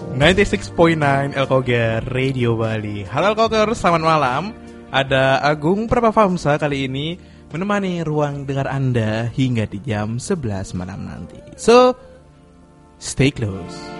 96.9 Elkoger Radio Bali. Halo Elkoger, selamat malam. Ada Agung Prabhavamsa kali ini menemani ruang dengar Anda hingga di jam 11 malam nanti. So, stay close.